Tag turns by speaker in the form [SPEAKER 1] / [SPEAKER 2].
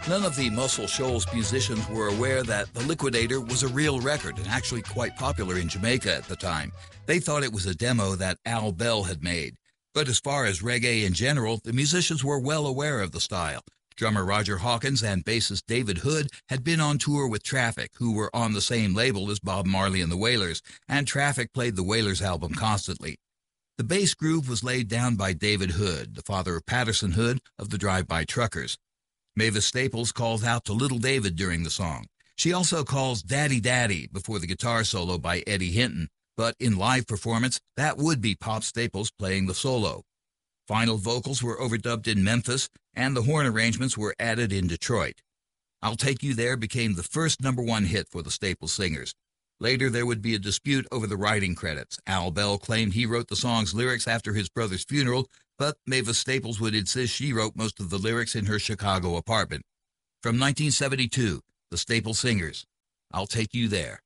[SPEAKER 1] None of the Muscle Shoals musicians were aware that The Liquidator was a real record and actually quite popular in Jamaica at the time. They thought it was a demo that Al Bell had made. But as far as reggae in general, the musicians were well aware of the style. Drummer Roger Hawkins and bassist David Hood had been on tour with Traffic, who were on the same label as Bob Marley and the Wailers, and Traffic played the Wailers album constantly. The bass groove was laid down by David Hood, the father of Patterson Hood of the Drive-By Truckers. Mavis Staples calls out to Little David during the song. She also calls Daddy Daddy before the guitar solo by Eddie Hinton, but in live performance, that would be Pop Staples playing the solo. Final vocals were overdubbed in Memphis, and the horn arrangements were added in Detroit. I'll Take You There became the first #1 hit for the Staples singers. Later, there would be a dispute over the writing credits. Al Bell claimed he wrote the song's lyrics after his brother's funeral, but Mavis Staples would insist she wrote most of the lyrics in her Chicago apartment. From 1972, the Staples Singers, I'll Take You There.